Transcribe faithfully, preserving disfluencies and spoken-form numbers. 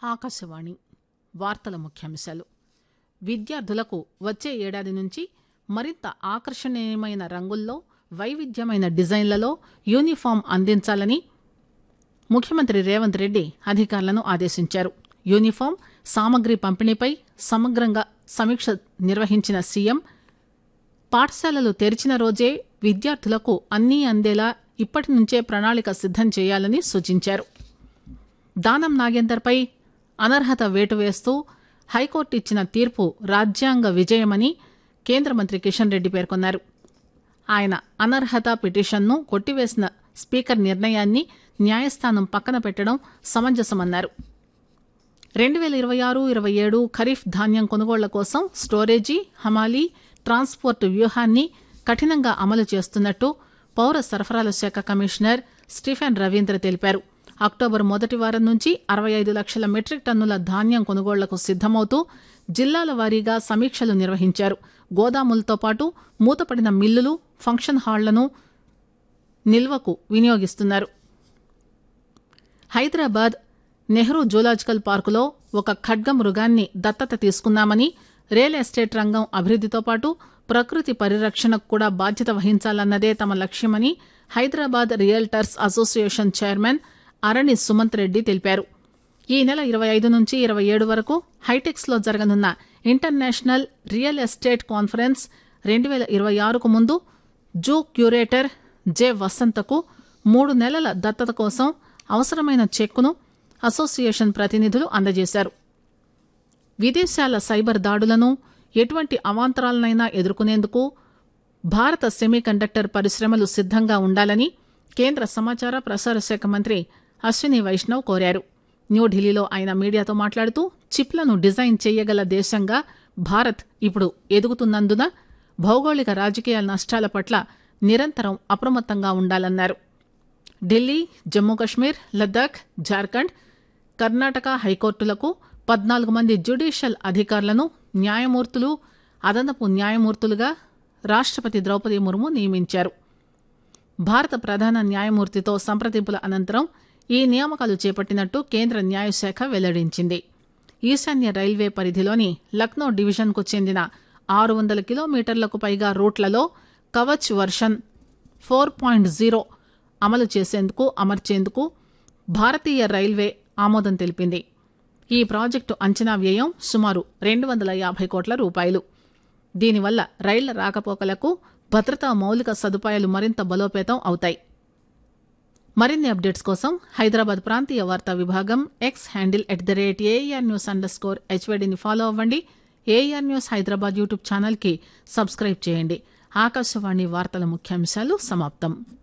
ఆకాశవాణి వార్తల ముఖ్యాంశాలు. విద్యార్థులకు వచ్చే ఏడాది నుంచి మరింత ఆకర్షణీయమైన రంగుల్లో వైవిధ్యమైన డిజైన్లలో యూనిఫామ్ అందించాలని ముఖ్యమంత్రి రేవంత్ రెడ్డి అధికారులను ఆదేశించారు. యూనిఫామ్ సామగ్రి పంపిణీపై సమగ్రంగా సమీక్ష నిర్వహించిన సీఎం పాఠశాలలు తెరిచిన రోజే విద్యార్థులకు అన్నీ అందేలా ఇప్పటి నుంచే ప్రణాళిక సిద్దం చేయాలని సూచించారు. దానం నాగేందర్పై అనర్హత వేటు వేస్తూ హైకోర్టు ఇచ్చిన తీర్పు రాజ్యాంగ విజయమని కేంద్ర మంత్రి కిషన్ రెడ్డి పేర్కొన్నారు. ఆయన అనర్హత పిటిషన్ను కొట్టివేసిన స్పీకర్ నిర్ణయాన్ని న్యాయస్థానం పక్కన పెట్టడం సమంజసమన్నారు. రెండు వేల ఇరవై ఆరు ఇరవై ఏడు ఖరీఫ్ ధాన్యం కొనుగోళ్ల కోసం స్టోరేజీ, హమాలీ, ట్రాన్స్పోర్ట్ వ్యూహాన్ని కఠినంగా అమలు చేస్తున్నట్టు పౌర సరఫరాల శాఖ కమిషనర్ స్టీఫెన్ రవీంద్ర తెలిపారు. అక్టోబర్ మొదటి వారం నుంచి అరవై ఐదు లక్షల మెట్రిక్ టన్నుల ధాన్యం కొనుగోళ్లకు సిద్దమవుతూ జిల్లాల వారీగా సమీక్షలు నిర్వహించారు. గోదాములతో పాటు మూతపడిన మిల్లులు, ఫంక్షన్ హాళ్లను నిల్వకు వినియోగిస్తున్నారు. హైదరాబాద్ నెహ్రూ జూలాజికల్ పార్కులో ఒక ఖడ్గ మృగాన్ని దత్తత తీసుకున్నామని, రియల్ ఎస్టేట్ రంగం అభివృద్దితో పాటు ప్రకృతి పరిరక్షణకు కూడా బాధ్యత వహించాలన్నదే తమ లక్ష్యమని హైదరాబాద్ రియల్టర్స్ అసోసియేషన్ చైర్మన్ అరణి సుమంత్ రెడ్డి తెలిపారు. ఈ నెల ఇరవై ఐదు నుంచి ఇరవై ఏడు వరకు హైటెక్స్ లో జరగనున్న ఇంటర్నేషనల్ రియల్ ఎస్టేట్ కాన్ఫరెన్స్ రెండు వేల ఇరవై ఆరుకు ముందు జూ క్యూరేటర్ జె వసంతకు మూడు నెలల దత్తత కోసం అవసరమైన చెక్కును అసోసియేషన్ ప్రతినిధులు అందజేశారు. విదేశాల సైబర్ దాడులను, ఎటువంటి అవాంతరాలనైనా ఎదుర్కొనేందుకు భారత సెమీకండక్టర్ పరిశ్రమలు సిద్దంగా ఉండాలని కేంద్ర సమాచార ప్రసార శాఖ మంత్రి అశ్విని వైష్ణవ్ కోరారు. న్యూఢిల్లీలో ఆయన మీడియాతో మాట్లాడుతూ చిప్లను డిజైన్ చేయగల దేశంగా భారత్ ఇప్పుడు ఎదుగుతున్నందున భౌగోళిక రాజకీయ నష్టాల పట్ల నిరంతరం అప్రమత్తంగా ఉండాలన్నారు. ఢిల్లీ, జమ్మూ కశ్మీర్, లద్దాఖ్, జార్ఖండ్, కర్ణాటక హైకోర్టులకు పద్నాలుగు మంది జ్యుడిషియల్ అధికారులను న్యాయమూర్తులు, అదనపు న్యాయమూర్తులుగా రాష్టపతి ద్రౌపది ముర్ము నియమించారు. భారత ప్రధాన న్యాయమూర్తితో సంప్రదింపుల అనంతరం ఈ నియామకాలు చేపట్టినట్టు కేంద్ర న్యాయశాఖ వెల్లడించింది. ఈశాన్య రైల్వే పరిధిలోని లక్నో డివిజన్కు చెందిన ఆరు వందల కిలోమీటర్లకు పైగా రూట్లలో Kavach version four point zero అమలు చేసేందుకు అమర్చేందుకు భారతీయ రైల్వే ఆమోదం తెలిపింది. ఈ ప్రాజెక్టు అంచనా వ్యయం సుమారు రెండు వందల యాభై కోట్ల రూపాయలు. దీనివల్ల రైళ్ల రాకపోకలకు భద్రతా మౌలిక సదుపాయాలు మరింత బలోపేతం అవుతాయి. మరిన్ని అప్డేట్స్ కోసం హైదరాబాద్ ప్రాంతీయ వార్తా విభాగం X handle at the rate AR news under score హెచ్వైడీని follow అవ్వండి. ఏఆర్ న్యూస్ హైదరాబాద్ యూట్యూబ్ ఛానల్కి సబ్స్క్రైబ్ చేయండి. ఆకాశవాణి వార్తల ముఖ్యాంశాలు సమాప్తం.